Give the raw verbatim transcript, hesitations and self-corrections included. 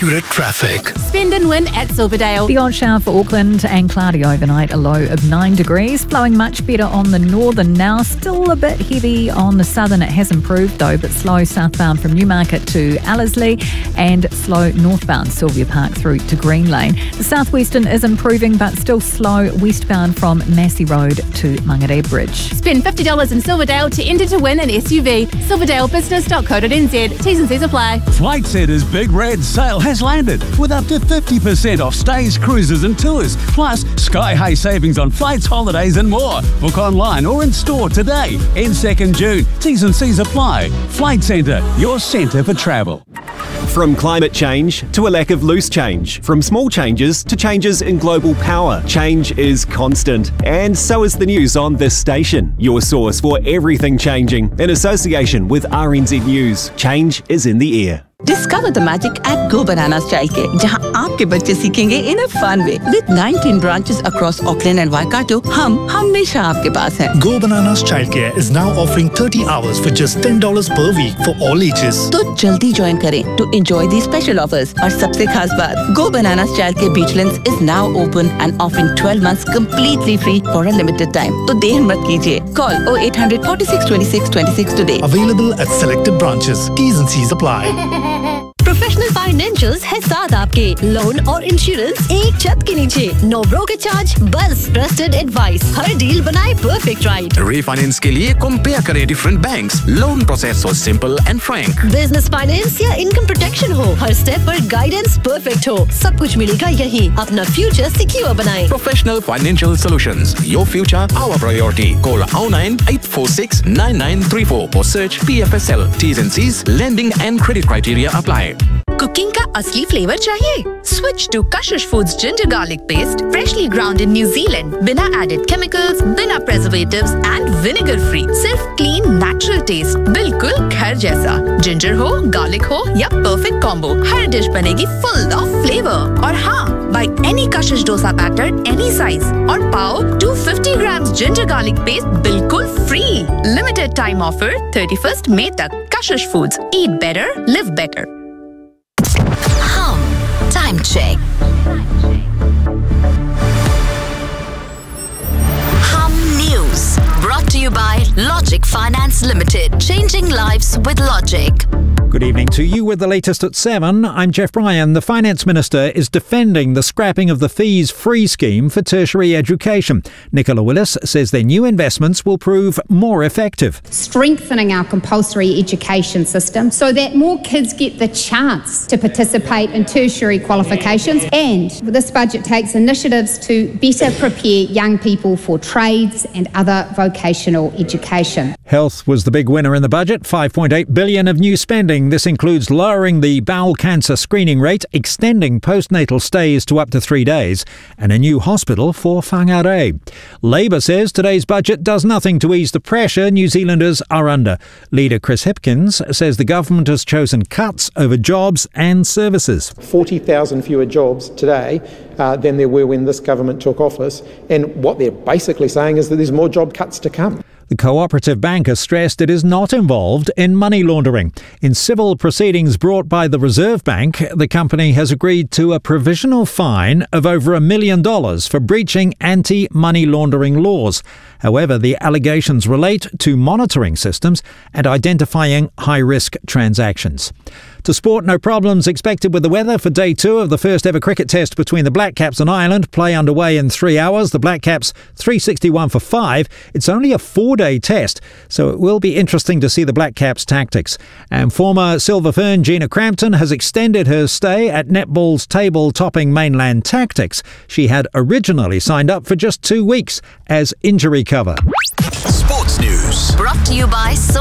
accurate traffic. Spend and win at Silverdale. The odd shower for Auckland and cloudy overnight, a low of nine degrees. Flowing much better on the northern now. Still a bit heavy on the southern. It has improved though, but slow southbound from Newmarket to Ellerslie and slow northbound Sylvia Park through to Green Lane. The southwestern is improving, but still slow westbound from Massey Road to Mangere Bridge. Spend fifty dollars in Silverdale to enter to win an S U V. silverdale business dot co dot n z. T's and C's apply. Flight Centre's Big Red Sale has landed with up to fifty percent off stays, cruises and tours. Plus, sky-high savings on flights, holidays and more. Book online or in store today. End second June. T's and C's apply. Flight Centre, your centre for travel. From climate change to a lack of loose change, from small changes to changes in global power, change is constant. And so is the news on this station, your source for everything changing. In association with R N Z News, change is in the air. Discover the magic at Go Bananas Childcare, जहां आपके बच्चे सीखेंगे in a fun way. With nineteen branches across Auckland and Waikato, हम हमेशा आपके पास हैं. Go Bananas Childcare is now offering thirty hours for just ten dollars per week for all ages. तो जल्दी join करें to enjoy these special offers. और सबसे खास बात, Go Bananas Childcare Beachlands is now open and offering twelve months completely free for a limited time. तो देर मत कीजिए. Call oh eight hundred forty-six twenty-six twenty-six today. Available at selected branches. T's and C's apply. Professional financials है साथ आपके. Loan और insurance एक छत के नीचे. नो ब्रोकर चार्ज, बस ट्रस्टेड एडवाइस. हर डील बनाए परफेक्ट राइट. रीफाइनेंस के लिए कंपेयर करें डिफरेंट बैंक्स. लोन प्रोसेस हो simple and Frank. Business finance या इनकम प्रोटेक्शन हो, हर स्टेप पर गाइडेंस परफेक्ट हो. सब कुछ मिलेगा यहीं. अपना फ्यूचर सिक्योर बनाएं. Professional financial solutions. Your future our priority. Call oh nine eight four six nine nine three four or search P F S L. T's and C's, lending and credit criteria apply. Cooking का असली flavour चाहिए? Switch to Kashish Foods Ginger Garlic Paste, freshly ground in New Zealand, बिना added chemicals, बिना preservatives and vinegar free. सिर्फ clean, natural taste, बिल्कुल घर जैसा. Ginger हो, garlic हो या perfect combo, हर dish बनेगी full of flavor. और हाँ, buy any Kashish dosa batter, any size, और पाओ two hundred fifty grams ginger garlic paste बिल्कुल free. Limited time offer thirty-first May तक. Kashish Foods, eat better, live better. Hum Time Check. Hum News brought to you by Logic Finance Limited. Changing lives with Logic. Good evening to you with the latest at seven. I'm Jeff Bryan. The Finance Minister is defending the scrapping of the fees-free scheme for tertiary education. Nicola Willis says their new investments will prove more effective. Strengthening our compulsory education system so that more kids get the chance to participate in tertiary qualifications, and this budget takes initiatives to better prepare young people for trades and other vocational education. Health was the big winner in the budget, five point eight billion dollars of new spending. This includes lowering the bowel cancer screening rate, extending postnatal stays to up to three days, and a new hospital for Whangarei. Labour says today's budget does nothing to ease the pressure New Zealanders are under. Leader Chris Hipkins says the government has chosen cuts over jobs and services. forty thousand fewer jobs today uh, than there were when this government took office, and what they're basically saying is that there's more job cuts to come. The cooperative bank has stressed it is not involved in money laundering. In civil proceedings brought by the Reserve Bank, the company has agreed to a provisional fine of over a million dollars for breaching anti-money laundering laws. However, the allegations relate to monitoring systems and identifying high-risk transactions. To sport, no problems expected with the weather for day two of the first ever cricket test between the Black Caps and Ireland. Play underway in three hours. The Black Caps three sixty-one for five. It's only a four-day test, so it will be interesting to see the Black Caps' tactics. And former Silver Fern Gina Crampton has extended her stay at netball's table-topping Mainland Tactics. She had originally signed up for just two weeks as injury cover. Sports News brought to you by